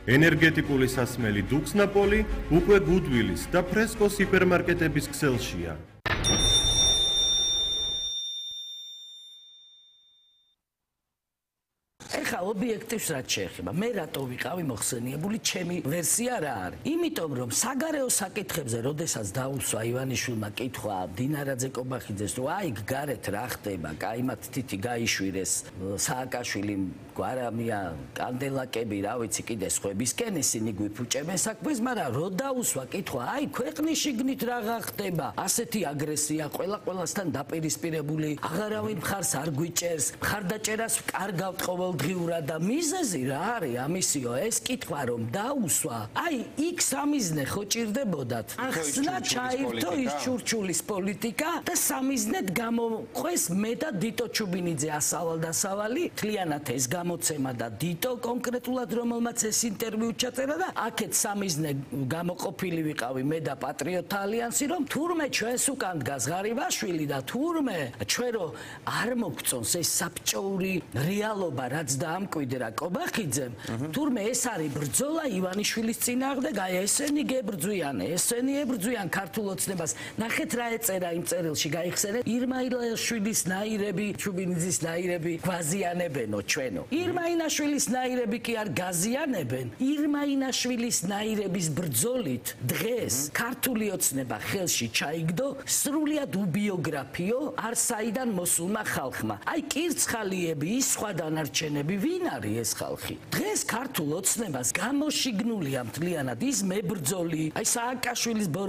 ენერგეტიკული სასმელი დუქსნაპოლი უკვე გუდვილის და ფრესკოს ჰიპერმარკეტების ქსელშია. ეხლა ობიექტივს რაც შეეხება, მე რატო ვიყავი მოხსენიებული, ჩემი ვერსია რა არის? იმიტომ რომ საგარეო საკითხებზე, როდესაც დაუსვა ივანიშვილმა კითხვა დინარაძე კობახიძეს, რომ აი გარეთ რა ხდება, კაიმად თითი გაიშვირეს სააკაშვილიმ, გვარამია, კანდელაკები, რა ვიცი, კიდე სხვებისკენ ისინი გვიფუჭებენ საქმეს, მაგრამ რო დაუსვა კითხვა, აი ქვეყნის შიგნით რა ხდება, ასეთი აგრესია, ყველასთან დაპირისპირებული, აღარავინ მხარს არ გვიჭერს, მხარდაჭერას კარგავთ ყოველდღიურად და მიზეზი რა არის ამისიო, ეს კითხვა რომ დაუსვა, აი იქ სამიზნე ხო ჭირდებოდათ. ახსნა ჩაირთო ის ჩურჩულის პოლიტიკა და სამიზნედ გამოყვეს მე და დიტო ჩუბინიძე ასავალ-დასავალი, თლიანად ეს გამოცემა და დიტო კონკრეტულად რომელმაც ეს ინტერვიუ ჩაწერა და აქეთ სამიზნე გამოყოფილი ვიყავი მე და პატრიოტთა ალიანსი, რომ თურმე ჩვენს უკან დგას ღარიბაშვილი და თურმე ჩვენ რომ არ მოგწონს ეს საბჭოური რეალობა რაც დაამკვიდრა კობახიძემ, თურმე ეს არის ბრძოლა ივანიშვილის წინააღმდეგ, აი ესენი გებრძვიან, ესენი ებრძვიან ქართულ ოცნებას. ნახეთ რა ეწერა იმ წერილში, გაიხსენეთ, ირმაილაშვილის ნაირები, ჩუბინიძის ნაირები გვაზიანებენო ჩვენო. ირმაინაშვილის ნაირები კი არ გაზიანებენ. ირმაინაშვილის ნაირების ბრძოლით დღეს ქართული ოცნება ხელში ჩაიგდო სრულიად უბიოგრაფიო არსაიდან მოსულმა ხალხმა. აი კირცხალიები, ის სხვა დანარჩენები, ვინ არის ეს ხალხი? დღეს ქართულ ოცნებას გამოშიგნულია მთლიანად ის მებრძოლი, აი სააკაშვილის